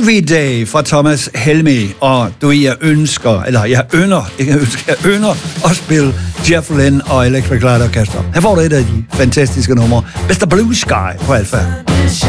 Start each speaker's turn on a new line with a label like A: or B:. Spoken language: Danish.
A: Groovy Day fra Thomas Helmig, og jeg ynder at spille Jeff Lynne og Electric Light Orchestra. Her får du et af de fantastiske numre, Mr. Blue Sky på Alpha.